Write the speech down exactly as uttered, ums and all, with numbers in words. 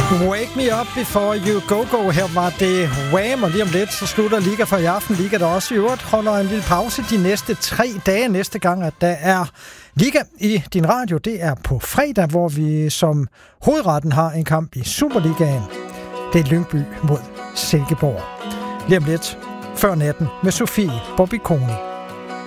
Wake me up before you go go. Her var det Wham, og lige om lidt så slutter Liga for i aften. Liga, der også i øvrigt holder en lille pause de næste tre dage. Næste gang, at der er Liga i din radio, det er på fredag, hvor vi som hovedretten har en kamp i Superligaen. Det er Lyngby mod Silkeborg. Lige om lidt før natten med Sofie Bobby Kone.